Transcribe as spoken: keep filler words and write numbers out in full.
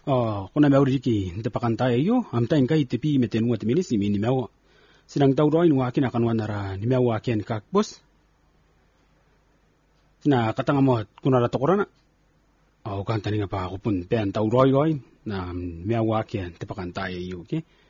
Oh, kuna mau riki te pakanta yo, am ta inkai te pi meten wa te milisi mi ni mau. Sinang tau roi wa kina kan wanara ni mau wa ken kak bos. Na katanga mo kuna ra tokorana. Oh, kan tani nga pa ko pun pen tau roi roi na mau wa ken te pakanta yo, okay?